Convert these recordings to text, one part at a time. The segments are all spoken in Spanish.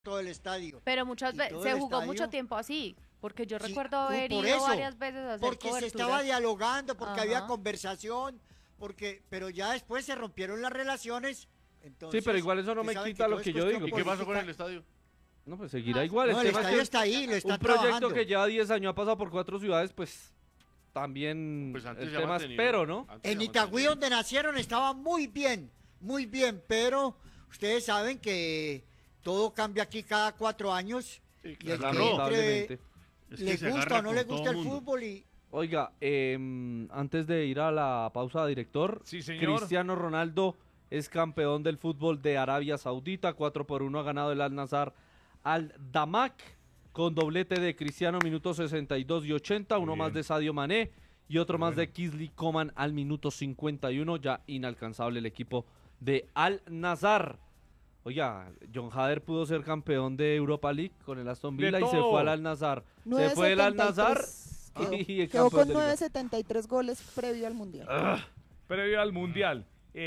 todo el estadio. Pero muchas Y veces todo se el jugó estadio. mucho tiempo así, porque yo Sí, recuerdo haber por ido eso, varias veces a hacer porque se coberturas. estaba dialogando, porque había Ajá. conversación, pero ya después se rompieron las relaciones. Entonces, Sí, pero igual eso no usted me sabe quita que lo todo es que yo cuestión digo. ¿Y qué pasó con política. el estadio? No, pues seguirá igual. No, el tema es estadio que está ahí, lo está un proyecto trabajando. que lleva 10 años, ha pasado por 4 ciudades, pues también Pues antes el se ha tema mantenido. espero, ¿no? Antes En se ha Itagüí, mantenido. donde nacieron, estaba muy bien, pero ustedes saben que todo cambia aquí cada 4 años. Sí, Y el claro. que Agarró. entre, Lamentablemente. Es que le se gusta agarra o no con le todo gusta el mundo. fútbol y Oiga, antes de ir a la pausa, director, Sí, señor. Cristiano Ronaldo es campeón del fútbol de Arabia Saudita, 4-1 ha ganado el Al-Nassr al Damak, con doblete de Cristiano, minutos 62 y 80, uno más de Sadio Mané y otro más de Kingsley Coman al minuto 51, ya inalcanzable el equipo de Al-Nassr. Oiga, John Hader pudo ser campeón de Europa League con el Aston De Villa y se todo. fue al Al-Nassr. Se fue el Al-Nassr y Quedó campeón con de Liga. 973 goles previo al Mundial. Previo al Mundial.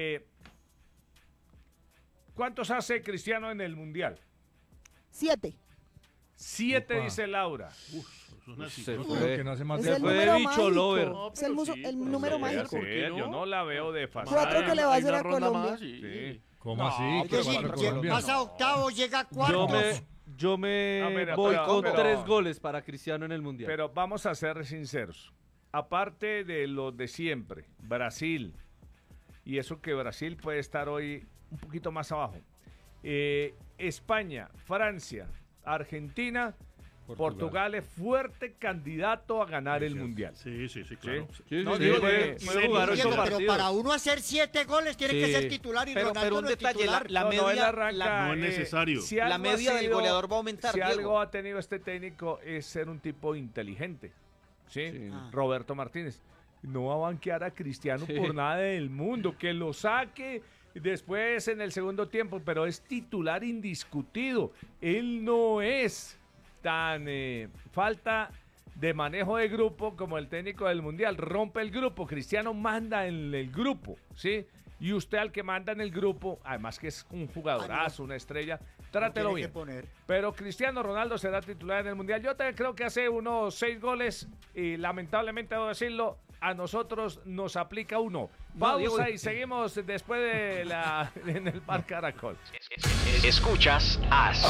¿Cuántos hace Cristiano en el Mundial? 7. 7, Opa. dice Laura. Es una Se cifra. fue. Que no hace más Es de el fue número bicho mágico. lover. No, Es el, pero muso- sí, el pues, número sí, mágico. ¿por qué no? Yo no la veo de fácil. Cuatro que le va a Hay hacer una a ronda Colombia. más, sí. Sí. ¿Cómo así? es Que decir, cuatro que colombianos. pasa a octavos, llega a Yo cuartos. me No, mira, voy pero- con pero- 3 goles para Cristiano en el Mundial. Pero vamos a ser sinceros. Aparte de los de siempre, Brasil, y eso que Brasil puede estar hoy un poquito más abajo. España, Francia, Argentina, Portugal es fuerte candidato a ganar el Mundial. Sí, claro. Sí, No, sí, digo puede de- jugar sí, 8 Pero partidos. para uno hacer 7 goles tiene que Sí. ser titular y Pero Ronaldo un no es detalle, titular. la No, media, él arranca, No es necesario. si la algo ha media del sido- goleador va a aumentar, Si Diego. algo ha tenido este técnico es ser un tipo inteligente. ¿Sí? Sí. Ah. Roberto Martínez. No va a banquear a Cristiano Sí. por nada del mundo. Que lo saque después en el segundo tiempo, pero es titular indiscutido. Él no es tan falta de manejo de grupo como el técnico del Mundial. Rompe el grupo. Cristiano manda en el grupo, ¿sí? Y usted al que manda en el grupo, además que es un jugadorazo, una estrella, trátelo Tiene bien. que poner. Pero Cristiano Ronaldo será titular en el Mundial. Yo también creo que hace unos 6 goles y lamentablemente debo decirlo, a nosotros nos aplica uno. Pausa Diego. y seguimos después de en el Bar Caracol. Escuchas AS.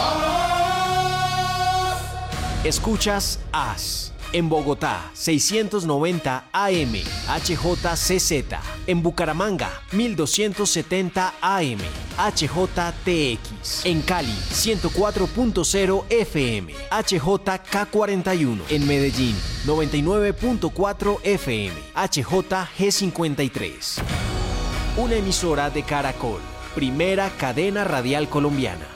Escuchas AS. En Bogotá, 690 AM, HJCZ. En Bucaramanga, 1270 AM, HJTX. En Cali, 104.0 FM, HJK41. En Medellín, 99.4 FM, HJG53. Una emisora de Caracol, primera cadena radial colombiana.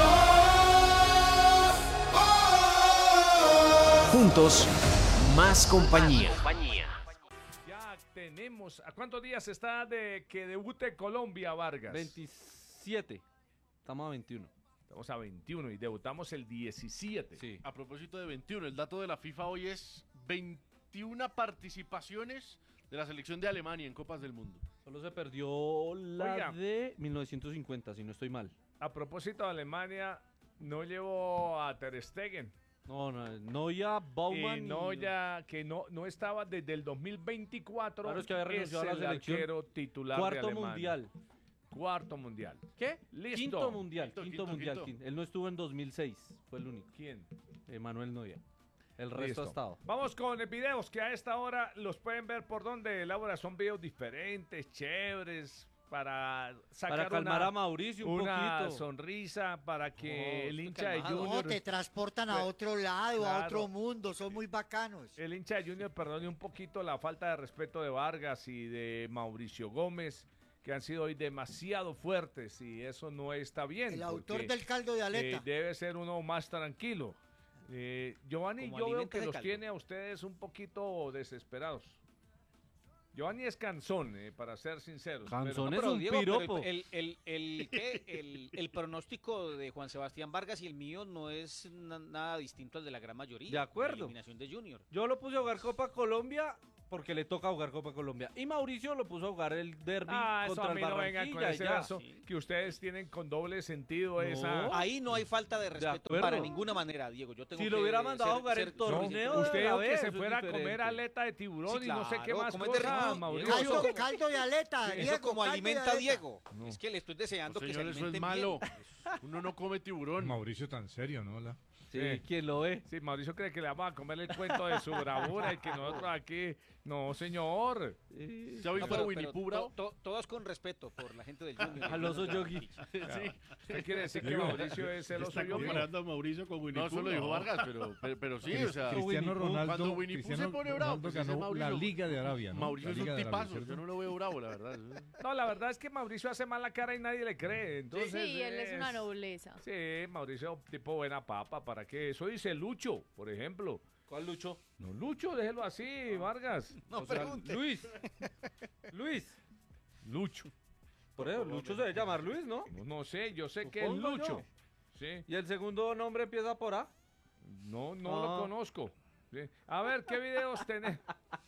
Juntos, más compañía. Ya tenemos. ¿A cuántos días está de que debute Colombia, Vargas? 27. Estamos a 21. Estamos a 21 y debutamos el 17. Sí. A propósito de 21, el dato de la FIFA hoy es 21 participaciones de la selección de Alemania en Copas del Mundo. Solo se perdió la Oiga. de 1950, si no estoy mal. A propósito de Alemania, no llevó a Ter Stegen. No ya Bauman. Y no ya que no estaba desde el 2024. Claro, es que había renunciado es a la el selección. arquero titular de Cuarto Alemania. mundial. Cuarto mundial. ¿Qué? Listo. Quinto mundial. Quinto, Quinto quinto, mundial. quinto. Él no estuvo en 2006. Fue el único. ¿Quién? Manuel Neuer. El resto Listo. ha estado. Vamos con videos que a esta hora los pueden ver por donde, Laura. Son videos diferentes, chéveres, para sacar Para calmar a Mauricio un una poquito. sonrisa, para que Oh, el estoy hincha de calmado. Junior... No, te transportan a Pues, otro lado, a claro. otro mundo, son muy bacanos. El hincha de Junior perdone un poquito la falta de respeto de Vargas y de Mauricio Gómez, que han sido hoy demasiado fuertes y eso no está bien. El autor porque, del caldo de aleta. debe ser uno más tranquilo. Giovanni, Como yo veo alimente que de los caldo. tiene a ustedes un poquito desesperados. Giovanni es cansón, para ser sinceros. Cansón pero- es un Diego, piropo. el pronóstico de Juan Sebastián Vargas y el mío no es nada distinto al de la gran mayoría. De acuerdo. La eliminación de Junior. Yo lo puse a jugar Copa Colombia porque le toca jugar Copa Colombia. Y Mauricio lo puso a jugar el derbi Eso contra a el mí no vengan con Barranquilla y ese ya. verso que ustedes tienen con doble sentido No. esa... Ahí no hay falta de respeto acuerdo. para ninguna manera, Diego. Yo tengo Si lo que hubiera mandado a jugar el torneo suficientemente de Usted la dijo vez, que eso se es fuera a comer diferente. aleta de tiburón Sí, y no sé qué claro, más comer de cosas, rico. Mauricio. Caldo de aleta, Eso Diego, como caldo de alimenta a aleta. Diego. Es que le estoy deseando que se Señor, eso es alimenten malo. bien. Uno no come tiburón. Mauricio tan serio, ¿no? Sí, Sí. ¿quién lo ve? Sí, Mauricio cree que le vamos a comer el cuento de su bravura y que nosotros aquí... No, señor. ¿Se ha No, visto a Winnie pero Pooh, bravo? todos con respeto por la gente del Junior. Al oso Yogi. Sí. ¿Qué quiere decir que Digo, Mauricio es el oso Está Yogi? comparando a Mauricio con Winnie No, Pooh, solo dijo no. Vargas, pero sí, o sea... Winnie Cristiano Pooh. Ronaldo, Cuando Winnie Pooh se Cristiano pone bravo, Ronaldo pues ese ganó Mauricio- la Liga de Arabia, ¿no? Mauricio La es un Liga de Arabia, tipazo, ¿cierto? yo no lo veo bravo, la verdad. No, la verdad es que Mauricio hace mala cara y nadie le cree. Entonces Sí, él es una nobleza. Sí, Mauricio, tipo buena papa. ¿Para qué? Eso dice Lucho, por ejemplo. ¿Cuál Lucho? No, Lucho, déjelo así, Vargas. No O sea, pregunte. Luis. Luis. Lucho. Por eso, Lucho se debe llamar Luis, ¿no? No sé, yo sé que es Supongo Lucho. yo. Sí. ¿Y el segundo nombre empieza por A? No lo Ah. conozco. Sí. A ver, ¿qué videos tenés?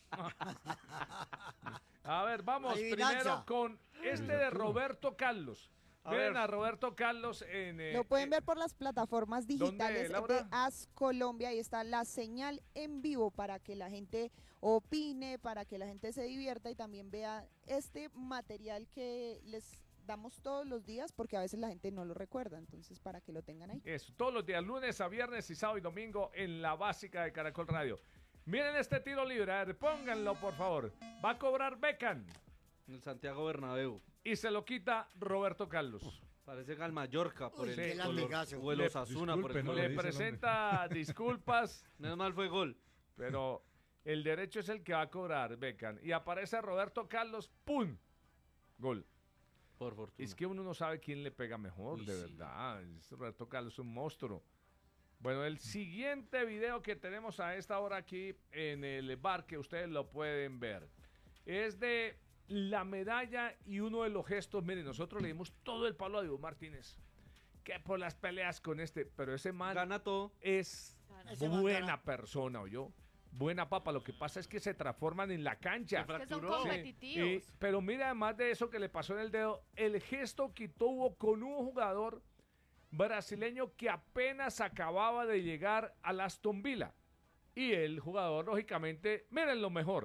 A ver, vamos Adivinanza. primero con este de Roberto Carlos. A Miren ver. a Roberto Carlos en... Lo pueden ver por las plataformas digitales Laura? de AS Colombia. Ahí está la señal en vivo para que la gente opine, para que la gente se divierta y también vea este material que les damos todos los días porque a veces la gente no lo recuerda. Entonces, para que lo tengan ahí. Eso, todos los días, lunes a viernes y sábado y domingo en la básica de Caracol Radio. Miren este tiro libre, a ver, pónganlo por favor. Va a cobrar Beckham En el Santiago Bernabéu. y se lo quita Roberto Carlos. Parece que al Mallorca por Uy, el qué color. latigazo. O el Le- Osasuna por el disculpe, no color. Le dice el presenta disculpas, Menos mal fue gol. pero el derecho es el que va a cobrar Beckham. Y aparece Roberto Carlos, ¡pum! Gol. Por fortuna. Es que uno no sabe quién le pega mejor, Uy, de sí. verdad. Roberto Carlos es un monstruo. Bueno, el siguiente video que tenemos a esta hora aquí en el bar, que ustedes lo pueden ver, es de la medalla y uno de los gestos. Miren, nosotros le dimos todo el palo a Diego Martínez, que por las peleas con este, pero ese man Gana todo. es Ese man buena gana. persona, ¿oyó? Buena papa. Lo que pasa es que se transforman en la cancha. Que son Fracturó. competitivos. Pero mira, además de eso que le pasó en el dedo, el gesto que tuvo con un jugador brasileño que apenas acababa de llegar al Aston Villa. Y el jugador, lógicamente, miren lo mejor.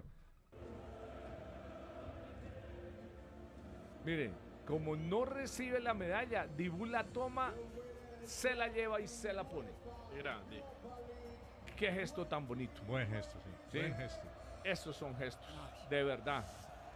Miren, como no recibe la medalla, Dibu la toma, se la lleva y se la pone. Grande. Qué gesto tan bonito. Buen gesto, sí. Sí. Buen gesto. Esos son gestos, de verdad.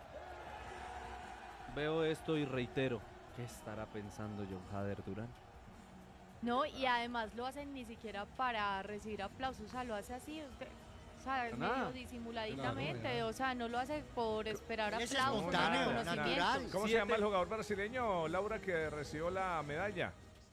Veo esto y reitero. ¿Qué estará pensando John Jader Durán? No, y además lo hacen ni siquiera para recibir aplausos, o sea, lo hace así, o sea, Nada. medio disimuladitamente, Claro, o sea, no lo hace por esperar Él es aplausos, espontáneo, reconocimientos. natural. ¿Cómo se Siete- llama el jugador brasileño, Laura, que recibió la medalla?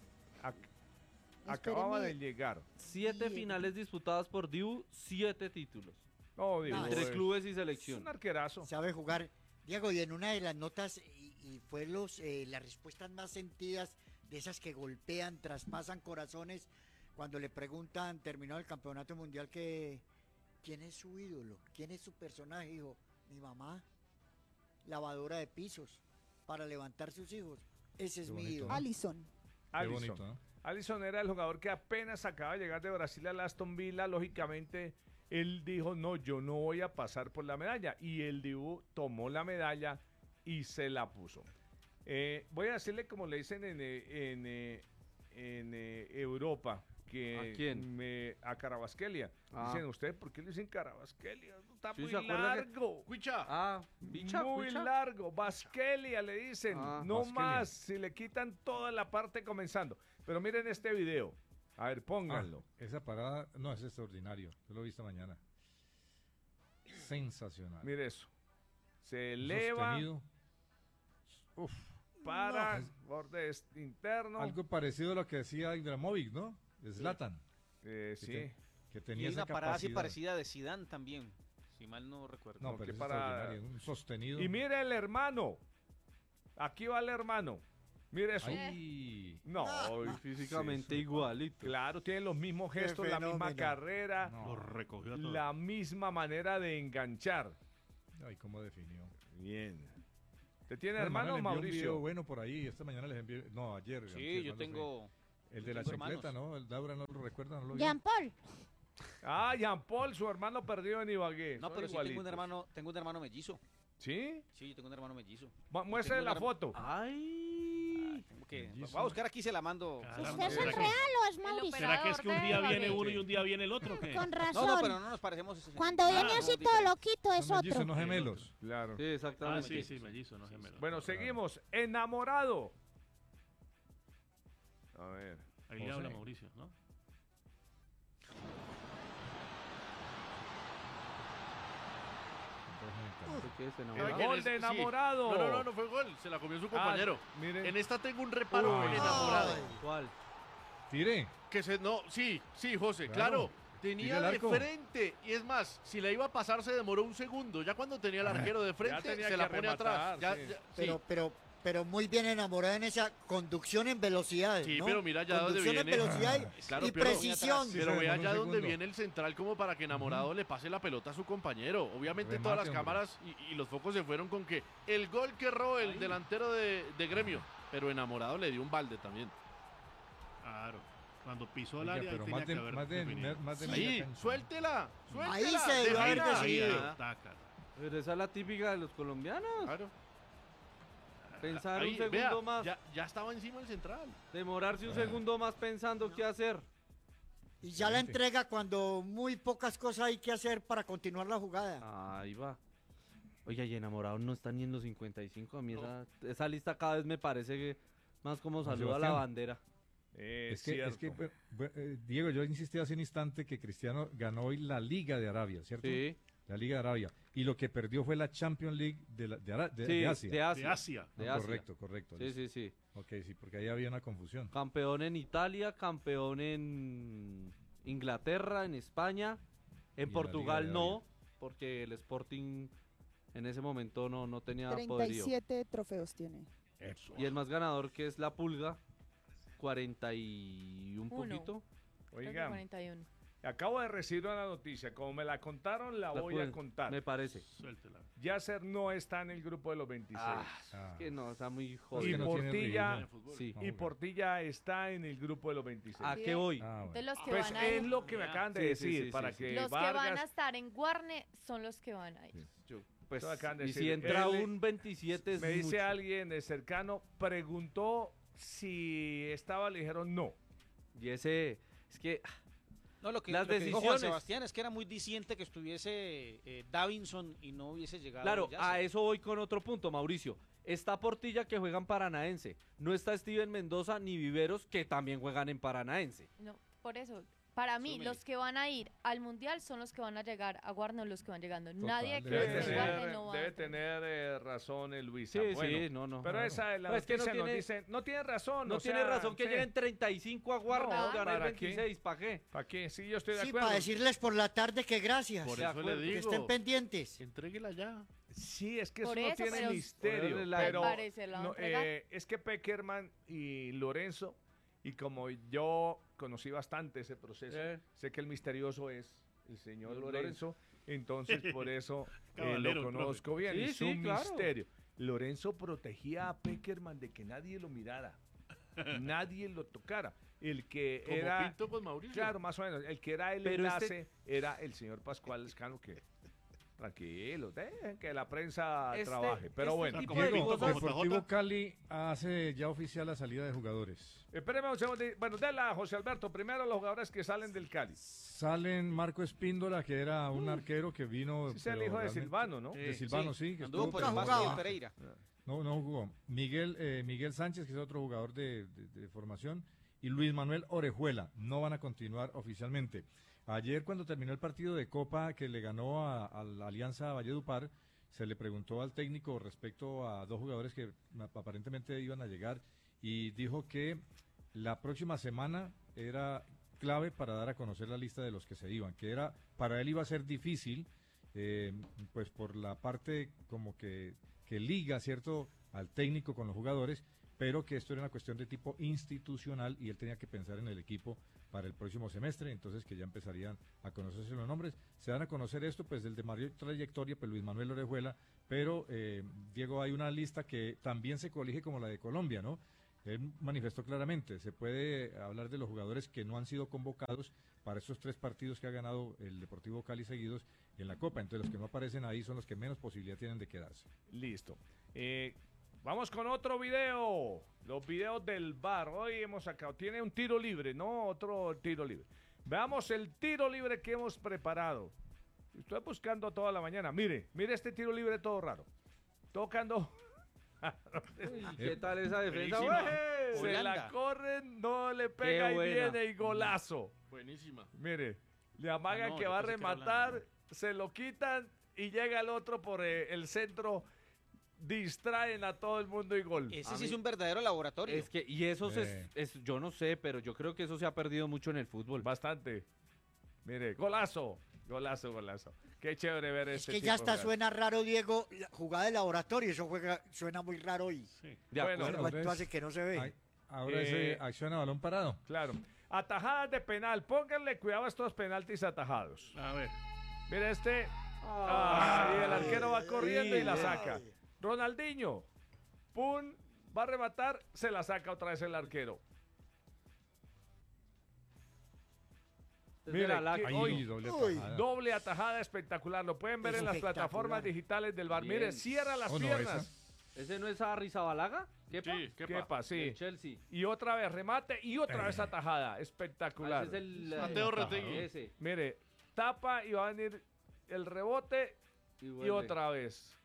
Acababa de Espéreme. llegar. 7 Bien. finales disputadas por Dibu, 7 títulos. No, digo, Entre es- clubes y es selección. un arquerazo. Sabe jugar. Diego, y en una de las notas, y fue las respuestas más sentidas, de esas que golpean, traspasan corazones, cuando le preguntan, terminado el campeonato mundial, que ¿quién es su ídolo? ¿Quién es su personaje? Dijo, mi mamá, lavadora de pisos, para levantar sus hijos. Ese es Qué mi bonito, ídolo. ¿no? Alison. Qué Alisson. bonito, ¿no? Alisson era el jugador que apenas acaba de llegar de Brasil al Aston Villa. Lógicamente, él dijo, no, yo no voy a pasar por la medalla. Y el Dibu tomó la medalla y se la puso. Voy a decirle como le dicen en Europa, que ¿A quién? a Carabasquelia. Ah. Dicen, ¿usted por qué le dicen Carabasquelia? Está Sí, muy ¿se acuerda que- largo. Cuicha. Ah, bicha, Muy cuicha. largo, Basquelia le dicen, Ah, no Basquelia. más, si le quitan toda la parte comenzando. Pero miren este video, a ver, pónganlo. Ah, esa parada, no, es extraordinario. Yo lo he visto mañana. Sensacional. Mire eso, se eleva Sostenido. Uf, para No. borde interno. algo parecido a lo que decía Ibrahimovic, ¿no? Zlatan. Sí, Que Y tenía hay esa una parada así capacidad. parecida de Zidane también, si mal no recuerdo. No, No, pero que es para- extraordinario. Un sostenido. y mire el hermano, aquí va el hermano, mire eso. Ay, No, Físicamente Sí, sí. igualito. claro, tienen los mismos Qué gestos, la misma fenómeno. carrera. no. Lo recogió a todos. La misma manera de enganchar. Ay, cómo definió. Bien. ¿Te tiene Mi hermano, le envió un Mauricio? video bueno por ahí. Esta mañana les envié. No, ayer. Sí, antier, yo no lo sé. tengo. El yo de la tengo chancleta, hermanos. ¿no? El Laura no lo recuerda, no lo vio. Jean Paul. Ah, Jean Paul, su hermano perdido en Ibagué. No, Son pero sí tengo un igualitos. hermano mellizo. ¿Sí? Sí, yo tengo un hermano mellizo. Muestre la foto. ¡Ay! Tengo que, Mellizo. voy a buscar aquí, se la mando. ¿Usted es el real o es Mauricio? ¿Será que es que un día viene uno y un día viene el otro? ¿O qué? Con No, razón. no, pero no nos parecemos. Cuando viene así todo loquito es Son mellizos, otro. no gemelos. Claro. Sí, Ah, exactamente. sí, mellizo, no gemelo. Bueno, seguimos. Enamorado. A ver. Ahí le habla Mauricio, ¿no? ¿Qué es Oigan, enamorado? Gol de sí. enamorado. No fue gol, se la comió su compañero. Miren. En esta tengo un reparo con Uy. enamorado. ¿Cuál? Tire. Que se, no, sí, José, Claro. claro. Tenía Tira al de arco. frente. Y es más, si la iba a pasar se demoró un segundo. Ya cuando tenía el arquero de frente, tenía se que la pone rematar, atrás. sí. Pero muy bien enamorada en esa conducción en velocidad. Sí, ¿no? pero mira ya dónde Conducción viene. en velocidad Claro, y pero- precisión. Sí, Pero se ve demoró allá un donde segundo. viene el central como para que enamorado le pase la pelota a su compañero. Obviamente Remate, todas las hombre. cámaras y los focos se fueron con que el gol que erró el delantero de Gremio. Pero enamorado le dio un balde también. Claro. Cuando pisó el Oiga, área, pero tenía más que de, haber más de, definido. más de Ahí, media cancha. suéltela. Ahí se debió haber defina. decidido. Ah, Tácala. Pero esa es la típica de los colombianos. Claro. Pensar Ahí, un segundo vea, más. Ya estaba encima el central. Demorarse un segundo más pensando qué hacer. Y ya la entrega cuando muy pocas cosas hay que hacer para continuar la jugada. Ahí va. Oye, y enamorados no están ni en los 55. A mí esa lista cada vez me parece que más como Juan saluda a la Sebastián. bandera. Es que Diego, yo insistí hace un instante que Cristiano ganó hoy la Liga de Arabia, ¿cierto? Sí. La Liga de Arabia. Y lo que perdió fue la Champions League de Sí, Asia. de Asia. De Asia. De Ah, Asia. correcto. Sí, listo. sí, sí. Ok, sí, porque ahí había una confusión. Campeón en Italia, campeón en Inglaterra, en España. Y En en la Portugal Liga de no, porque el Sporting en ese momento no tenía poderío. 37 trofeos tiene. Eso. Y el más ganador, que es la Pulga, 40 y un Uno. poquito. Creo que Oigan, 41. acabo de recibir una noticia. Como me la contaron, la voy a pueden- contar. Me parece. Suéltela. Yasser no está en el grupo de los 26. Ah. Es que no, está muy y jodido. no tiene Portilla, ritmo. Sí. y Portilla está en el grupo de los 26. ¿A qué voy? Ah, Entonces bueno. los que Pues van a es ir, lo que me acaban de Sí, sí, decir, sí, para sí, que los que van a Vargas... estar en Guarne son los que van a ir. Yo, pues, Eso acaban de y si decir. entra Él- un 27 es Me dice mucho. alguien cercano, preguntó si estaba, le dijeron no. Y ese, es que No, lo que, Las lo que dijo Juan decisiones. Sebastián es que era muy diciente que estuviese Davinson y no hubiese llegado. claro, Yasser. a eso voy con otro punto, Mauricio. Está Portilla, que juega en Paranaense. No está Steven Mendoza ni Viveros, que también juegan en Paranaense. No, por eso, para mí, Súmele. los que van a ir al Mundial son los que van a llegar a Guarne o los que van llegando. Total, Nadie que debe esté en tener- Guarne no va a debe entrar. tener razón Sí, Luisa. Bueno, sí, no. pero claro. esa es la Pues es que no noticia, nos tiene- dicen, no tiene razón. No o tiene sea, razón que sí. lleguen 35 a Guarne, No, ganar ¿para el qué? 26, ¿para qué? ¿Para qué? Sí, yo estoy de Sí, acuerdo. para decirles por la tarde que gracias. Por De eso acuerdo, le Que digo. estén pendientes. Entréguela ya. Sí, es que Por eso no eso, tiene pero- misterio. Por Pero al parecer la van a entregar. es que Peckerman y Lorenzo, y como yo conocí bastante ese proceso, sé que el misterioso es el señor Lorenzo, entonces por eso Caballero, lo conozco bien. Sí, Es sí, un claro. misterio. Lorenzo protegía a Peckerman de que nadie lo mirara, nadie lo tocara. El que Como era... Pinto con Mauricio. Claro, más o menos. El que era el Pero enlace era el señor Pascual Lescano, que tranquilos, dejen que la prensa trabaje. Pero este bueno, tipo como de Diego, Pinto, cosas- como Deportivo JJ. Cali hace ya oficial la salida de jugadores. espéreme un segundo. Bueno, dela, José Alberto. Primero los jugadores que salen del Cali. Salen Marco Espíndola, que era un arquero que vino... Ese es el pero hijo de realmente- Silvano, ¿no? De Silvano, sí. que Anduvo estuvo, por pero el no Pasto y jugaba. el Pereira. No jugó. Miguel Sánchez, que es otro jugador de formación, y Luis Manuel Orejuela no van a continuar oficialmente. Ayer, cuando terminó el partido de Copa que le ganó a la Alianza Valledupar, se le preguntó al técnico respecto a dos jugadores que aparentemente iban a llegar y dijo que la próxima semana era clave para dar a conocer la lista de los que se iban, que era para él iba a ser difícil, pues por la parte como que liga, ¿cierto?, al técnico con los jugadores, pero que esto era una cuestión de tipo institucional y él tenía que pensar en el equipo para el próximo semestre, entonces que ya empezarían a conocerse los nombres. Se van a conocer esto, pues el de mayor trayectoria, pues Luis Manuel Orejuela, pero Diego, hay una lista que también se colige como la de Colombia, ¿no? Él manifestó claramente, se puede hablar de los jugadores que no han sido convocados para estos 3 partidos que ha ganado el Deportivo Cali seguidos en la Copa, entonces los que no aparecen ahí son los que menos posibilidad tienen de quedarse. Listo. Vamos con otro video, los videos del VAR. Hoy hemos sacado, tiene un tiro libre, ¿no? Otro tiro libre. Veamos el tiro libre que hemos preparado. Estoy buscando toda la mañana. Mire este tiro libre todo raro. Tocando. ¿Qué tal esa defensa? Se la corren, no le pega y viene y golazo. Buenísima. Mire, le amagan que va a rematar, se lo quitan y llega el otro por el centro. Distraen a todo el mundo y gol. Ese sí es un verdadero laboratorio. Es que, y eso yo no sé, pero yo creo que eso se ha perdido mucho en el fútbol. Bastante. Mire, golazo. Qué chévere ver Es este que tipo ya hasta de suena raro, Diego, la jugada de laboratorio, eso suena muy raro y ¿cuánto hace que no se ve? Ahora es acción a balón parado. Claro. Atajadas de penal. Pónganle cuidado a estos penaltis atajados. A ver. Mira este. Y el arquero va corriendo y la saca. Ronaldinho. Pum. Va a rematar. Se la saca otra vez el arquero. Mira, doble atajada espectacular. Lo pueden ver en las plataformas digitales del VAR. Mire, cierra las piernas. ¿Ese no es Arrizabalaga? Kepa, sí. Chelsea. Y otra vez remate y otra vez atajada. Espectacular. Ese es el Mateo Retegui. Mire, tapa y va a venir el rebote y otra vez.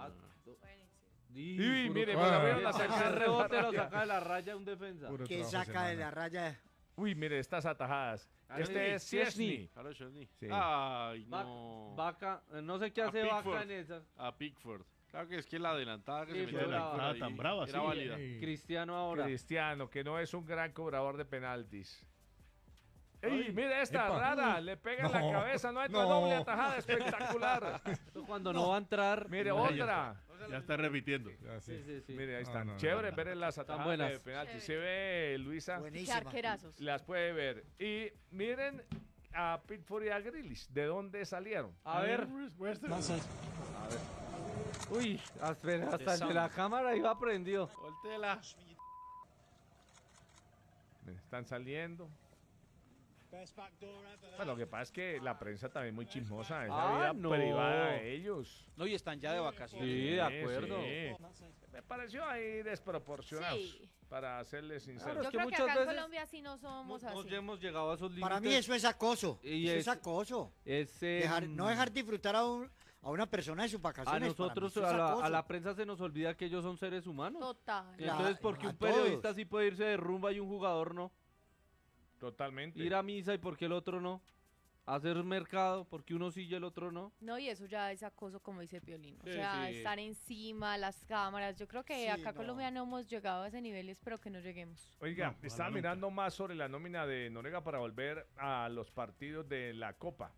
Y mire, la saca el rebote, lo saca de la raya un defensa. ¿Qué saca de la raya? Uy, mire estas atajadas. Este es Szczesny. Sí. Ay, no. Vaca, no sé qué hace Vaca en esa. A Pickford. Claro que es que la adelantada que se metió la tan brava, era válida. Cristiano ahora. Cristiano, que no es un gran cobrador de penaltis. ¡Ey, mira esta rara! Le pega en la cabeza, no hay doble atajada, espectacular. Cuando no va a entrar. Mire, otra. Ya está repitiendo. Sí. Mire, ahí están. Chévere ver las atajadas de penalti. Se ve, Luisa. Qué arquerazos. Las puede ver. Y miren a Pickford y a Grealish. ¿De dónde salieron? A ver. Uy, hasta el de la cámara iba prendido. Voltela. Están saliendo. Bueno, lo que pasa es que la prensa también es muy chismosa. Es la vida privada de ellos. No, y están ya de vacaciones. Sí, de acuerdo. Sí. Me pareció ahí desproporcionados. Sí. Para serles sincero. Yo creo que muchas acá en veces Colombia sí no somos así. No hemos llegado a esos límites. Para mí eso es acoso. Y eso es acoso. No dejar disfrutar a una persona de sus A vacaciones. nosotros, a la prensa se nos olvida que ellos son seres humanos. Total. Entonces, ¿por qué un periodista sí puede irse de rumba y un jugador no? Totalmente. Ir a misa y por qué el otro no. Hacer mercado, porque uno sí y el otro no. No, y eso ya es acoso, como dice Piolín. Sí, o sea, sí. estar encima, las cámaras. Yo creo que acá en Colombia no hemos llegado a ese nivel y espero que no lleguemos. Oiga, estaba mirando más sobre la nómina de Noriega para volver a los partidos de la Copa.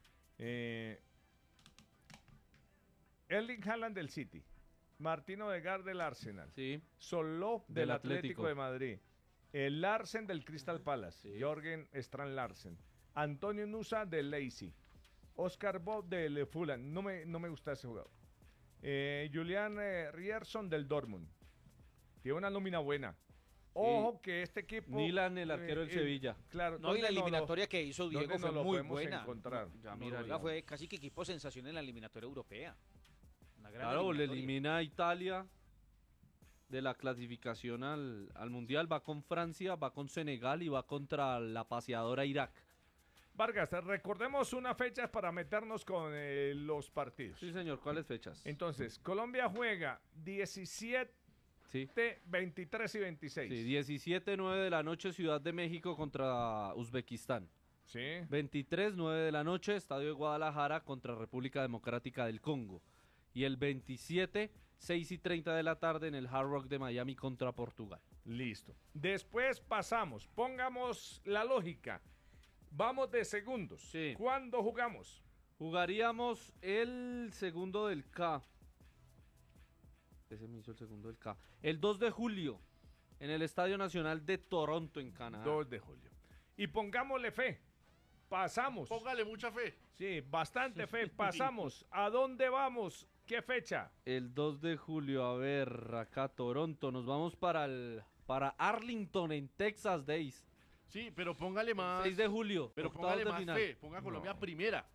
Erling Haaland del City. Martín Odegaard del Arsenal. Sí. Soló del Atlético de Madrid. El Larsen del Crystal Palace. Sí. Jorgen Strand Larsen. Antonio Nusa del Leipzig. Oscar Bob del Fulham. No me gusta ese jugador. Julian Rierson del Dortmund. Tiene una nómina buena. Ojo que este equipo... Nilan, el arquero del Sevilla. Claro. No, y la eliminatoria que hizo Diego fue muy buena. Encontrar? Noruega fue casi que equipo sensación en la eliminatoria europea. Claro, le elimina a Italia de la clasificación al Mundial. Va con Francia, va con Senegal y va contra la paseadora Irak. Vargas, recordemos unas fechas para meternos con los partidos. Sí, señor, ¿cuáles fechas? Entonces, Colombia juega 17, 23 y 26. Sí, 17, 9 de la noche, Ciudad de México contra Uzbekistán. Sí. 23, 9 de la noche, Estadio de Guadalajara contra República Democrática del Congo. Y el 27, 6 y 30 de la tarde en el Hard Rock de Miami contra Portugal. Listo. Después pasamos, pongamos la lógica. Vamos de segundos. Sí. ¿Cuándo jugamos? Jugaríamos el segundo del K. Ese me hizo el segundo del K. El 2 de julio en el Estadio Nacional de Toronto, en Canadá. 2 de julio. y pongámosle fe. Pasamos. Póngale mucha fe. Sí, bastante fe. Pasamos. ¿A dónde vamos? ¿Qué fecha? El 2 de julio, a ver, acá Toronto, nos vamos para Arlington en Texas Days. Sí, pero póngale más. 6 de julio, Pero octavos póngale de más final. fe. Ponga a Colombia primera.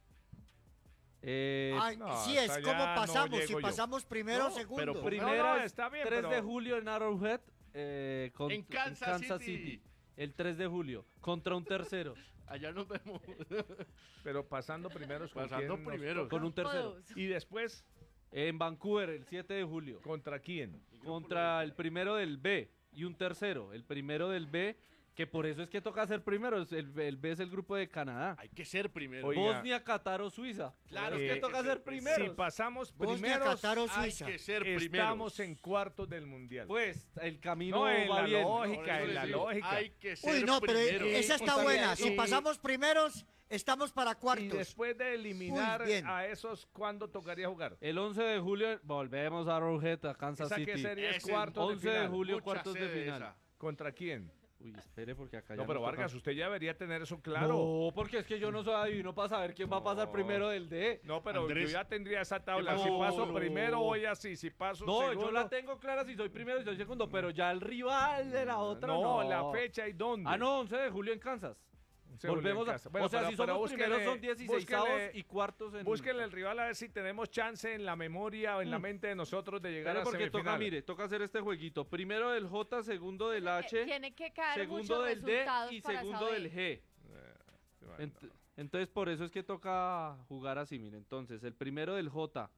Ay, no, sí, es hasta como allá no pasamos, si llego yo. pasamos primero o No, segundo. pero Primera no, es está bien, 3 de pero- julio en Arrowhead. En Kansas City. El 3 de julio, contra un tercero. Allá nos vemos. Pero pasando primeros. ¿con Pasando quién nos primeros. toca? Con un tercero. Y después, En Vancouver, el 7 de julio. ¿contra quién? Contra el primero del B y un tercero. El primero del B, que por eso es que toca ser primero. El B es el grupo de Canadá. Hay que ser primero. Oiga. Bosnia, Qatar o Suiza. Claro, es que Eh, toca ser Si primero. pasamos Bosnia, primeros, Qatar o Hay Suiza. que ser estamos primeros. en cuartos del mundial. Pues el camino No, en va la bien. lógica, Por eso en la les digo, lógica. Hay que ser Uy, no, pero primero. esa está Y- buena. y- Si pasamos primeros, estamos para Y cuartos. después de eliminar Uy, bien. a esos, ¿cuándo tocaría jugar? El 11 de julio volvemos a Arrowhead, a Kansas ¿Esa qué City. sería? Es Ese cuartos 11 de de final. julio, Mucha cuartos de sede final. esa. ¿Contra quién? Uy, espere porque acá ya No, pero nos toca. Vargas, usted ya debería tener eso claro. No, porque es que yo no soy adivino para saber quién va a pasar No. primero del D. No, pero Andrés. yo ya tendría esa tabla. No, Si paso no. primero, voy así. Si paso No, segundo... yo la tengo clara si soy primero y soy segundo, pero ya el rival de la otra no. la fecha y dónde. Ah, no, 11 de julio en Kansas. Se volvió Volvemos en a... casa. Bueno, o sea, pero- si pero somos primeros son búsquele- 16 búsquele- y cuartos en... Búsquenle el rival a ver si tenemos chance en la memoria o en la mente de nosotros de llegar Espere, a porque semifinal. toca, mire, toca hacer este jueguito. Primero del J, segundo del H, Tiene que caer segundo muchos del D resultados y para segundo saber. del G. Bueno, Entonces, por eso es que toca jugar así, mire. Entonces, el primero del J,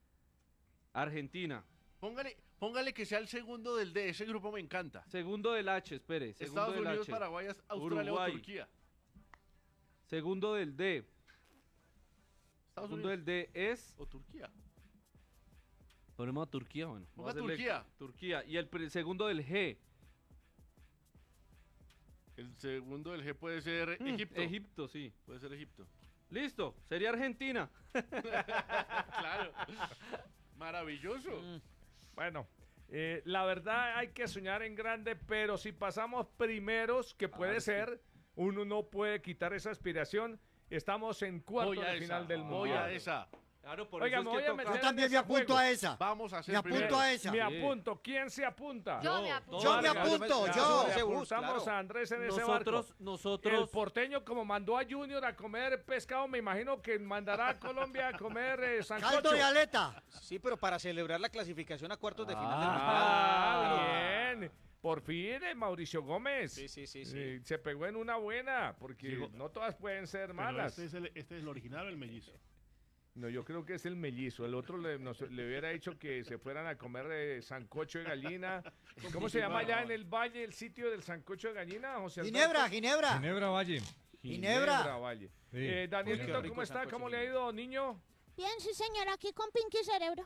Argentina. Póngale que sea el segundo del D. Ese grupo me encanta. Segundo del H, espere. Segundo Estados del Unidos, H. Paraguay, Australia Uruguay. o Turquía. Segundo del D. Estados Segundo Unidos del D es... o Turquía. Ponemos a Turquía, bueno. Ponga vamos a hacerle- Turquía. Turquía. Y el segundo del G. El segundo del G puede ser Egipto. Egipto, sí. Puede ser Egipto. Listo, sería Argentina. Claro. Maravilloso. Bueno, la verdad hay que soñar en grande, pero si pasamos primeros, que puede ser, uno no puede quitar esa aspiración. Estamos en cuartos Voy a de esa, final del voy mundial. a esa. Claro, por Oiga, eso me es voy que a toca... meter Yo también en me ese apunto juego. a esa. Vamos a ser Me apunto primero. a esa. Me Sí. apunto. ¿Quién se apunta? Yo me apunto. Yo me Vargas. apunto, Ya, yo. le Ese bus, apuntamos claro. a Andrés en ese barco. El Nosotros... porteño, como mandó a Junior a comer pescado, me imagino que mandará a Colombia a comer Caldo sancocho. y aleta. Sí, pero para celebrar la clasificación a cuartos de final del Ah, mundial. bien. Por fin, Mauricio Gómez. Sí, sí, sí, sí. Se pegó en una buena, porque Digo, no todas pueden ser Pero malas. este es el original o el mellizo. No, yo creo que es el mellizo. El otro le hubiera dicho que se fueran a comer sancocho de gallina. ¿Cómo se llama allá en el valle el sitio del sancocho de gallina, José Alberto? Ginebra, Ginebra. Ginebra Valle. Ginebra. Valle. Sí. Danielito, Rico ¿cómo está? sancocho ¿Cómo de le ha ido, niño? Bien, sí, señor, aquí con Pinky Cerebro.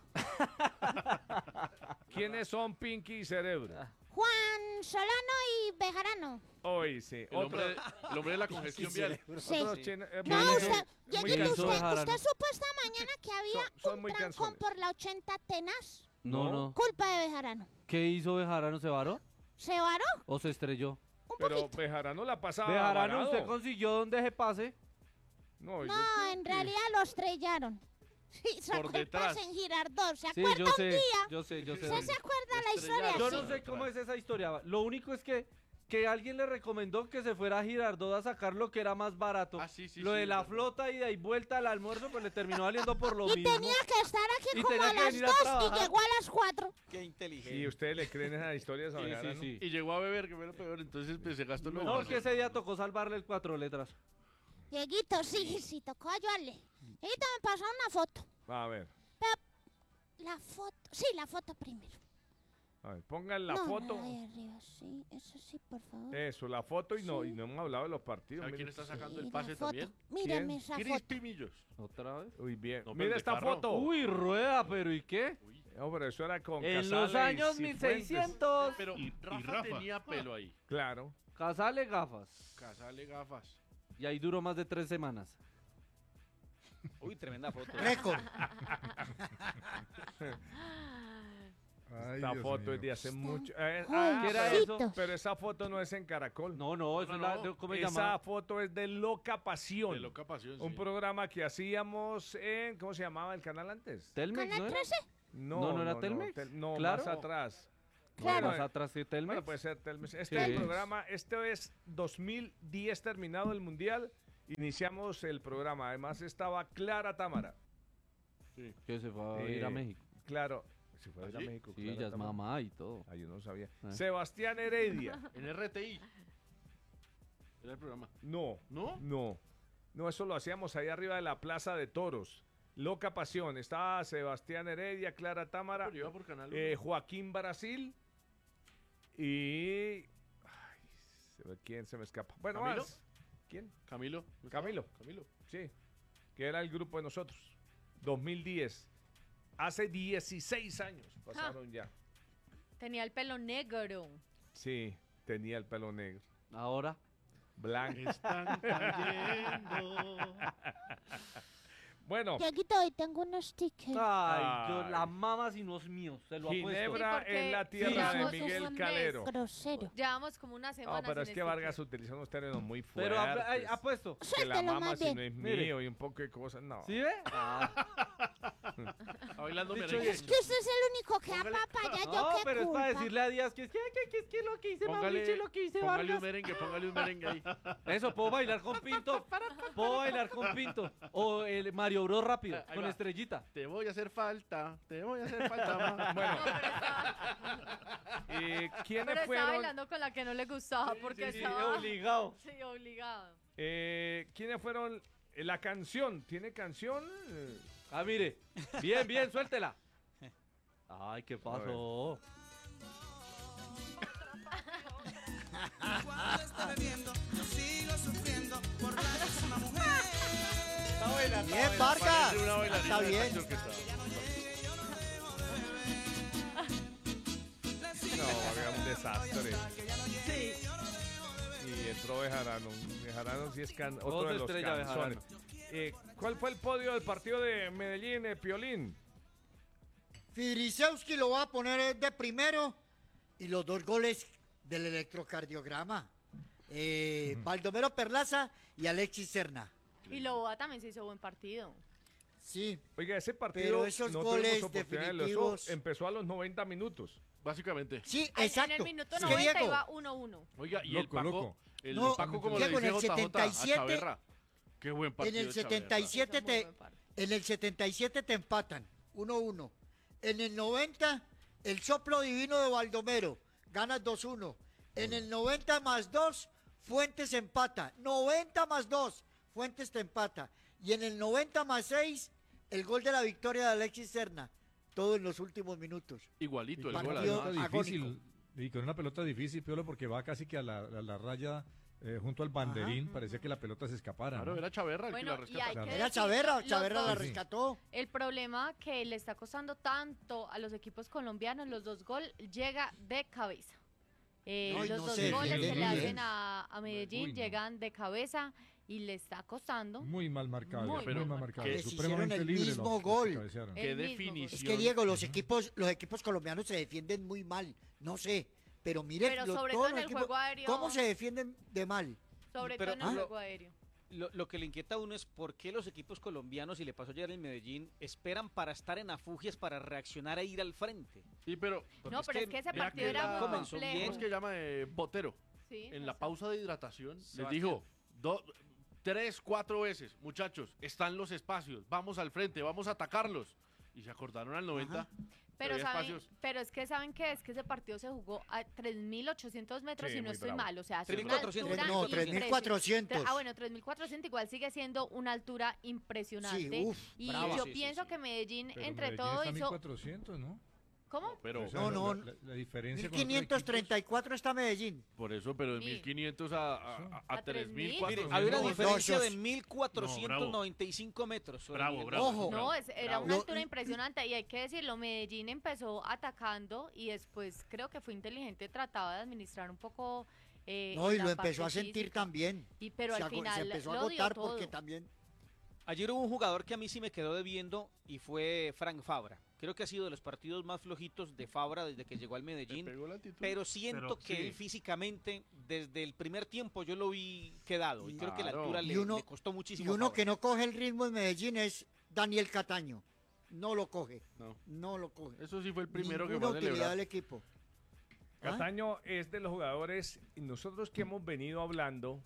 ¿Quiénes son Pinky y Cerebro? Juan Solano y Bejarano. Hoy sí. El hombre de la congestión vial. Sí. Otros chinos, No, muy usted, Dieguito, cansón. usted supo esta mañana que había son un muy trancón cansones. por la 80 tenaz. No, no. Culpa de Bejarano. ¿Qué hizo Bejarano? ¿Se varó ¿Se varó? o se estrelló? Un Pero poquito. Bejarano la pasaba Bejarano, varado. ¿usted consiguió donde se pase? No, yo No, creo en que- realidad lo estrellaron. Sí, sacó el detrás. pase en Girardot. ¿Se Sí, acuerda yo un sé, día? yo sé. ¿Usted se acuerda la historia? Yo Sí. no sé cómo es esa historia. Lo único es que alguien le recomendó que se fuera a Girardot a sacar lo que era más barato. Ah, sí, sí, lo sí, de la verdad. flota ida y vuelta al almuerzo, pues le terminó valiendo por lo Y mismo. tenía que estar aquí Y como tenía a que las venir a 2 y trabajar. llegó a las 4. Qué inteligente. ¿Y ustedes le creen esas historias a Sí, Bejarano? sí. Y llegó a beber, que fue lo peor. Entonces pues, se gastó lo No, porque ese día tocó salvarle el 4 letras. Dieguito, sí, tocó ayudarle. Dieguito me pasó una foto. A ver, La foto, sí, la foto primero. a ver, pongan la No, foto. ahí arriba, sí, eso sí, por favor. Eso, la foto y no hemos hablado de los partidos. ¿Sabe quién mire. está sacando Sí, el pase la foto. también? Míreme esa foto. Crispy Millos. ¿Otra vez? Uy, bien. No, pero Mira de esta carro. foto. Uy, rueda, pero ¿y qué? No, pero eso era con En Casale los y años Cifuentes. 1600. Pero Y Rafa, Rafa. tenía pelo ahí. Claro. Casale gafas. Casale gafas. Y ahí duró más de 3 semanas. Uy, tremenda foto. Récord. Ay, Esta Dios foto mío. es de hace mucho. ¿Qué era eso? Pero esa foto no es en Caracol. No, eso es ¿cómo se Esa llama? foto es de Loca Pasión. De Loca Pasión, Un sí. programa que hacíamos en, ¿cómo se llamaba el canal antes? ¿Telmex, no ¿Canal era? 13? ¿No era Telmex? No, Claro. más atrás. Claro. Más atrás de Telmex. Bueno, puede ser Telmex. Este Sí. es el programa, este es 2010 terminado el Mundial, iniciamos el programa. Además estaba Clara Támara. Que se fue a ir a México. Claro, se fue a ir a ¿Sí? México. Sí, Clara ya es Támara. mamá y todo. Ah, yo no sabía. Ah. Sebastián Heredia. En RTI. Era el programa. No. ¿No? No. No, eso lo hacíamos ahí arriba de la Plaza de Toros. Loca Pasión. Estaba Sebastián Heredia, Clara Támara, Pero iba por Canal 1. Joaquín Brasil y... ¿quién se me escapa? Bueno, ¿Camilo? más. ¿Quién? Camilo. Camilo. Camilo. Sí, que era el grupo de nosotros. 2010. Hace 16 años pasaron ya. Tenía el pelo negro. Sí, tenía el pelo negro. Ahora. Blanco. Están cayendo. Bueno, Dieguito, hoy tengo un sticker. Ay, yo Ay. la mama si no es mío, se lo apuesto. Ginebra Sí, porque en la tierra de llevamos Miguel un mes. Calero. Grosero. Llevamos como una semana. No, pero es sin que sticker. Vargas utiliza unos términos muy Pero fuertes. apuesto. Que la Suéltalo mama más si bien. no es Mire. mío y un poco de cosas. No. ¿Sí ve? Está bailando Dicho merengue. Es que usted es el único que Póngale- ama papaya, yo No, qué pero es para culpa. decirle a Díaz que es que lo que hice Mauricio y lo que hice póngale un Vargas. merengue, póngale un merengue ahí. Eso, puedo bailar con Pinto. Puedo bailar con Pinto. O el Mario Bros rápido, Ahí con va. Estrellita. Te voy a hacer falta, te voy a hacer falta más. Bueno, ¿quiénes Pero estaba fueron? bailando con la que no le gustaba porque Sí, estaba... obligado. Sí, obligado. ¿Quiénes fueron? La canción, ¿tiene canción? Ah, mire. Bien, bien, suéltela. Ay, ¿qué pasó? Está buena, está Bien, buena. Vargas. Parece una bailarina Está de bien. esta orquesta. No, era un desastre. Y entró Bejarano. Bejarano sí es otro Otra de los estrella canzones. ¿Cuál fue el podio del partido de Medellín, Piolín? Fidrisewski lo va a poner de primero y los 2 goles del electrocardiograma. Baldomero Perlaza y Alexis Serna. Y Loboa también se hizo buen partido. Sí, Oiga, ese partido Pero esos no goles tuvimos oportunidad de verlo. Eso definitivos- empezó a los 90 minutos. Básicamente. sí, En exacto. el minuto Es que 90 Diego, iba 1-1. Oiga, y Loco, el Paco, loco. el No, Paco como Diego, le en dice el JJ a 77, Chaverra. Qué buen partido. en el Chaverra. 77 Hizo muy te, buen partido. en el 77 te empatan 1-1. En el 90 el soplo divino de Baldomero, ganas 2-1. En el 90 más 2 Fuentes empata. 90 más 2 Fuentes te empata. Y en el 90 más 6 el gol de la victoria de Alexis Serna. Todo en los últimos minutos. Igualito, el Partido gol Pelota además. difícil, agónico. y con una pelota difícil, Piolo, porque va casi que a la raya junto al banderín. Parecía que la pelota se escapara. Claro, ¿no? era Chaverra el que Bueno, la y rescata. hay Claro. que Era decir, Chaverra, los Chaverra la dos- Sí. rescató. El problema que le está costando tanto a los equipos colombianos, los 2 goles, llega de cabeza. Ay, Los no 2 se goles que defiende le bien. hacen a Medellín Uy, no. llegan de cabeza y le está costando. Muy mal marcado, Muy muy mal mal marcado. que les Supremamente hicieron el libre mismo los gol. cabecearon. Qué El mismo gol. definición. Es que Diego, los equipos colombianos se defienden muy mal. No sé, pero mire, Pero lo- sobre todos todo en los el equipos- juego aéreo. ¿cómo se defienden de mal? Sobre Pero- todo en el ¿Ah? juego aéreo. Lo que le inquieta a uno es por qué los equipos colombianos, y le pasó ayer en Medellín, esperan para estar en afugias para reaccionar e ir al frente. Sí, pero No, pero es que ese vea partido que era muy comenzó complejo. bien. ¿cómo es que llama Botero? Sí, En la exacto. pausa de hidratación les Sebastián. dijo 3, 4 veces, muchachos, están los espacios, vamos al frente, vamos a atacarlos. Y se acordaron al 90. Ajá. Pero, había saben, espacios. pero es que saben que es que ese partido se jugó a 3.800 metros Sí, y no muy estoy bravo. mal, o sea, es 3.400. una altura No, impresionante. 3.400. Ah, bueno, 3.400 igual sigue siendo una altura impresionante. Sí, uf, y brava. yo Sí, sí, pienso sí. que Medellín, Pero entre Medellín todo, está hizo... 1400, ¿no? ¿Cómo? Pero, O sea, No, la diferencia con otros 1534 está Medellín. por eso, pero de Sí. 1500 a A 3.000. Mire, Cuatro, había una no, diferencia no, de no, 1.495 metros. sobre Bravo, Miguel bravo. Ángel. Ojo. No, era Bravo. una Lo- altura impresionante y hay que decirlo, Medellín empezó atacando y después creo que fue inteligente, trataba de administrar un poco No, y la lo empezó a parte sentir física. también. Pero al se final empezó a lo dio agotar todo. porque también. Ayer hubo un jugador que a mí sí me quedó debiendo y fue Frank Fabra. Creo que ha sido de los partidos más flojitos de Fabra desde que llegó al Medellín. Pero siento Pero, que sí. él físicamente, desde el primer tiempo, yo lo vi quedado. Y creo que la Claro. altura Y le, uno- le costó Y muchísimo. a uno Fabra. que no coge el ritmo en Medellín es Daniel Cataño. No lo coge. No. No lo coge. Eso sí fue el primero que Ninguna fue a utilidad celebrar. del equipo. ¿Ah? Cataño es de los jugadores, y nosotros que hemos venido hablando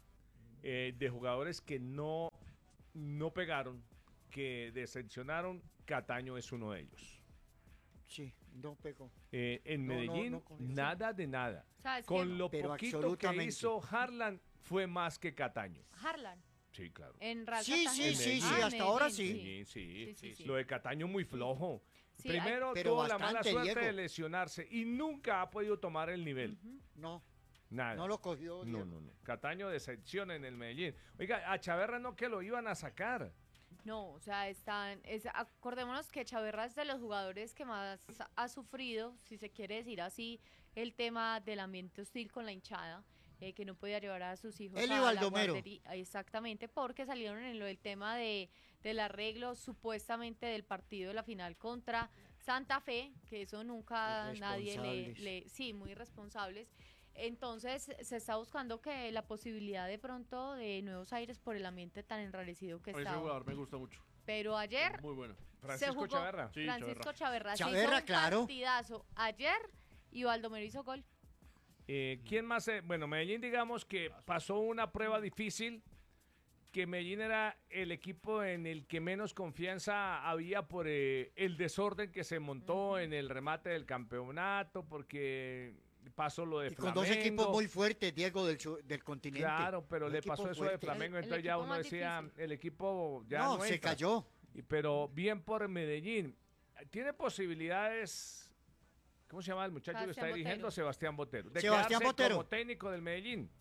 de jugadores que no pegaron, que decepcionaron, Cataño es uno de ellos. Sí, no pegó. En No, no, Medellín, no cogió. nada de nada. ¿Sabes Con qué? lo Pero poquito que absolutamente. hizo Harlan fue más que Cataño. Harlan. Sí, claro. En Real Sí, Cartagena. sí, sí, Ah, sí, hasta ahora Medellín, Sí. Sí. Lo de Cataño muy flojo. Sí, Primero pero tuvo la mala bastante, suerte Diego. de lesionarse y nunca ha podido tomar el nivel. No, Nada. no lo cogió. No, Diego. no. Cataño decepciona en el Medellín. Oiga, a Chaverra no que lo iban a sacar. No, o sea, acordémonos que Chaverra es de los jugadores que más ha sufrido, si se quiere decir así, el tema del ambiente hostil con la hinchada, que no podía llevar a sus hijos Él y a la Baldomero. guardería. Exactamente, porque salieron en lo del tema del arreglo supuestamente del partido de la final contra Santa Fe, que eso nunca nadie Irresponsables. sí, muy responsables. Entonces se está buscando que la posibilidad de pronto de nuevos aires por el ambiente tan enrarecido que A ese está. jugador me gusta mucho. Pero ayer Muy bueno. Francisco se jugó Chaverra. Sí, Francisco Chaverra. se Chaverra, hizo un claro. partidazo ayer y Baldomero hizo gol. ¿Quién más? Bueno, Medellín, digamos que pasó una prueba difícil, que Medellín era el equipo en el que menos confianza había por el desorden que se montó en el remate del campeonato, porque pasó lo de Y con Flamengo. dos equipos muy fuertes, Diego, del continente. Claro, pero Un le equipo pasó eso de fuerte. Flamengo, El entonces ya equipo uno más decía, difícil. el equipo ya No, no se entra. cayó. Pero bien por Medellín. Tiene posibilidades, ¿cómo se llama el muchacho que está Sebastián dirigiendo? Botero. Sebastián Botero. De Sebastián quedarse Botero. como técnico del Medellín.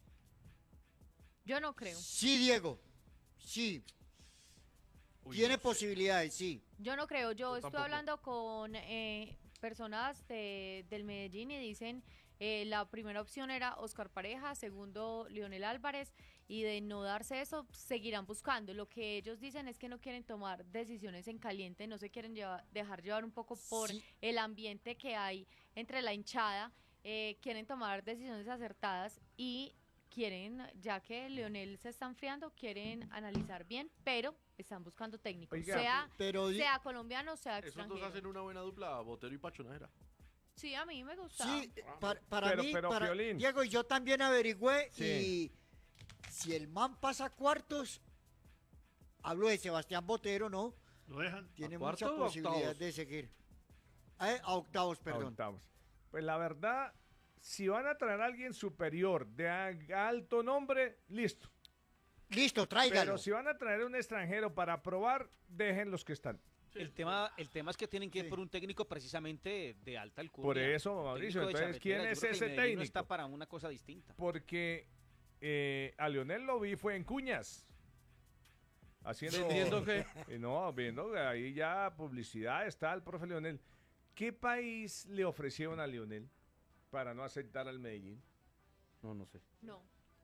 Yo no creo. Sí, Diego. Sí. Uy, Tiene no sé. posibilidades, sí. Yo no creo. Yo estoy tampoco. hablando con personas del Medellín y dicen la primera opción era Oscar Pareja, segundo Leonel Álvarez, y de no darse eso seguirán buscando. Lo que ellos dicen es que no quieren tomar decisiones en caliente, no se quieren dejar llevar un poco por Sí. el ambiente que hay entre la hinchada, quieren tomar decisiones acertadas y quieren, ya que Leonel se está enfriando, quieren analizar bien, pero están buscando técnicos, Oiga, Pero sea colombiano, sea Esos dos extranjero. hacen una buena dupla, Botero y Pachonajera. Sí, a mí me gusta. sí, para Pero- mí, pero, Piolín. Diego, y yo también averigüé Sí. y si el man pasa cuartos, hablo de Sebastián Botero, ¿no? ¿Lo dejan? Tiene cuartos muchas o posibilidades octavos? de seguir. A octavos, perdón. Octavos. Pues la verdad, si van a traer a alguien superior de alto nombre, listo. Listo, tráigalo. Pero si van a traer un extranjero para probar, dejen los que están. El tema es que tienen que ir Sí. por un técnico precisamente de alta alcurnia. Por eso, Mauricio, Técnico de entonces, ¿quién charretera. es Yo creo que ese el Medellín no técnico? está para una cosa distinta. Porque a Lionel lo vi fue en Cuñas. Haciendo, ¿Vendiendo qué? No, viendo ahí ya publicidad está el profe Lionel. ¿Qué país le ofrecieron a Lionel para no aceptar al Medellín? No sé. No.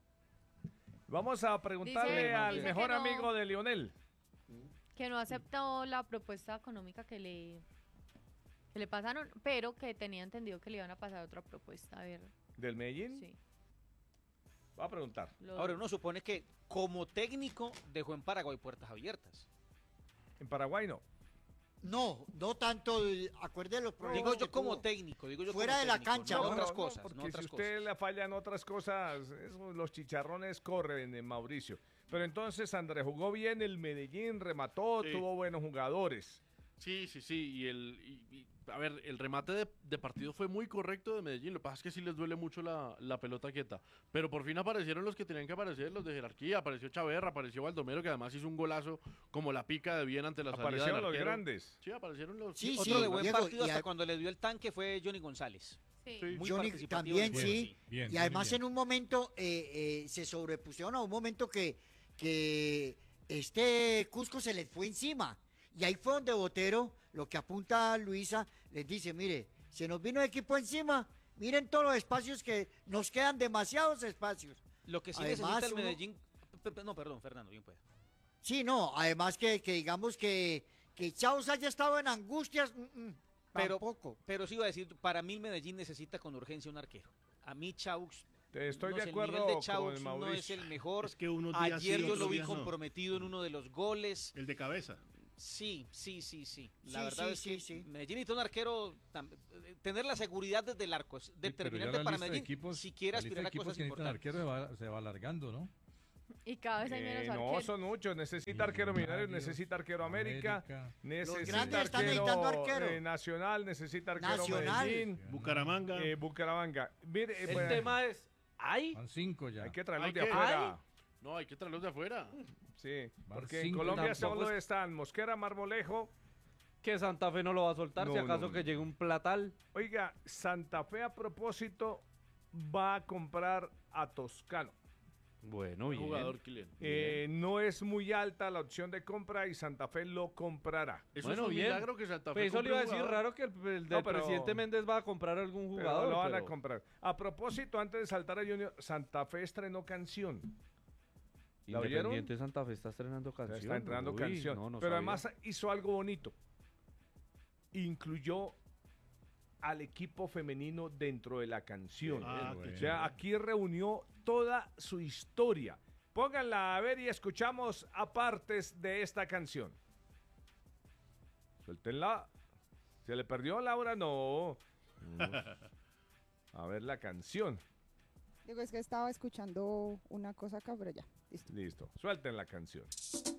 Vamos a preguntarle Dice- al dice mejor que no. amigo de Lionel. Que no aceptó la propuesta económica que le pasaron, pero que tenía entendido que le iban a pasar otra propuesta. A ver, ¿Del Medellín? sí. Va a preguntar. Ahora uno supone que como técnico dejó en Paraguay puertas abiertas. En Paraguay no. No, no tanto, acuerde los problemas Digo yo que como tuvo. técnico, digo yo Fuera como de la técnico, cancha, no ¿no? otras No, cosas, porque no otras si cosas. usted le fallan otras cosas, los chicharrones corren, Mauricio. Pero entonces Andrés jugó bien, el Medellín remató, Sí. tuvo buenos jugadores. Sí. Y a ver, el remate de partido fue muy correcto de Medellín. Lo que pasa es que sí les duele mucho la pelota quieta. Pero por fin aparecieron los que tenían que aparecer, los de jerarquía. Apareció Chaverra, apareció Baldomero, que además hizo un golazo como la pica de bien ante la salida Aparecieron del los arquero. grandes. Sí, aparecieron los... Sí, Otro de buen Diego, partido y hasta a- cuando le dio el tanque fue Johnny González. Sí. Sí. Muy Johnny participativo también, en el juego, sí. Bien, Y además bien. en un momento se sobrepusieron a un momento que este Cusco se les fue encima. Y ahí fue donde Botero, lo que apunta Luisa, les dice, mire, se nos vino el equipo encima, miren todos los espacios que nos quedan, demasiados espacios. Lo que sí Además, necesita el uno- Medellín... No, perdón, Fernando, bien puede. Sí, no, además que digamos que Chaos haya estado en angustias, Pero, tampoco. pero sí iba a decir, para mí el Medellín necesita con urgencia un arquero. A mí Chaux, Estoy no de sé, acuerdo el nivel de con Chaux no Mauricio. es el mejor. Es que unos días Ayer sí, yo lo otros vi días no. comprometido en uno de los goles. El de cabeza. Sí. La Sí, verdad sí, es sí, que sí. Medellín necesita un arquero, tener la seguridad desde el arco es Pero ya determinante la para lista de Medellín equipos, si quiere la lista aspirar de a equipos cosas que necesitan importantes. arquero se va alargando, ¿no? Y cada vez hay menos No, arqueros. son muchos. Necesita arquero Millonarios, necesita arquero América, necesita grandes están necesitando arquero. Nacional, necesita arquero Nacional. Medellín, Bucaramanga. Bucaramanga. Mire, El pues, tema es, ¿hay? Van 5 ya. hay que traerlos ¿Hay de qué? afuera. No, hay que traerlos de afuera. Sí, Van porque en 5, Colombia tampoco solo es- están Mosquera, Marmolejo. Que Santa Fe no lo va a soltar, No, si acaso no, que no. llegue un platal. Oiga, Santa Fe a propósito va a comprar a Toscano. Bueno, Buen bien. jugador, Kylian. No es muy alta la opción de compra y Santa Fe lo comprará. Eso Bueno, es un bien. milagro que Santa Fe Pues eso le compre iba a un decir jugador. raro que el del No, pero- presidente Méndez va a comprar algún Pero jugador. lo van a pero- comprar. A propósito, antes de saltar a Junior, Santa Fe estrenó canción. ¿La oyeron? Independiente Santa Fe está estrenando canción. Está entrenando Uy, canción. no, no Pero sabía. además hizo algo bonito. Incluyó al equipo femenino dentro de la canción. Ah, bueno. qué O sea, aquí reunió toda su historia. Pónganla a ver y escuchamos apartes de esta canción. Suéltenla. ¿Se le perdió a Laura? No. A ver la canción. Digo, es que estaba escuchando una cosa acá, pero ya, listo. Listo. Suelten la canción.